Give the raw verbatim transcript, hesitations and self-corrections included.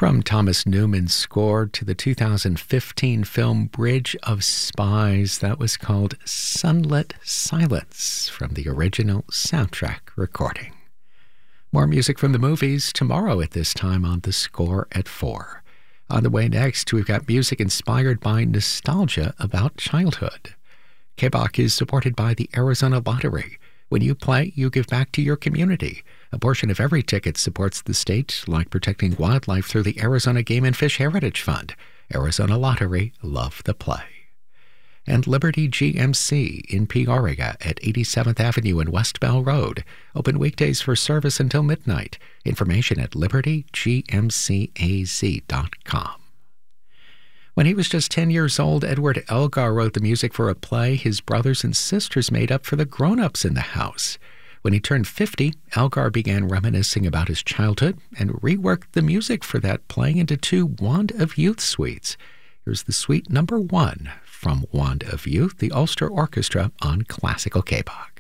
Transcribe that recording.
From Thomas Newman's score to the two thousand fifteen film Bridge of Spies, that was called Sunlit Silence from the original soundtrack recording. More music from the movies tomorrow at this time on The Score at four. On the way next, we've got music inspired by nostalgia about childhood. K B O C is supported by the Arizona Lottery. When you play, you give back to your community. A portion of every ticket supports the state, like protecting wildlife through the Arizona Game and Fish Heritage Fund. Arizona Lottery, love the play. And Liberty G M C in Peoria at eighty-seventh Avenue and West Bell Road. Open weekdays for service until midnight. Information at liberty g m c a z dot com. When he was just ten years old, Edward Elgar wrote the music for a play his brothers and sisters made up for the grown-ups in the house. When he turned fifty, Elgar began reminiscing about his childhood and reworked the music for that play into two Wand of Youth suites. Here's the suite number one from Wand of Youth, the Ulster Orchestra on Classical K B O C.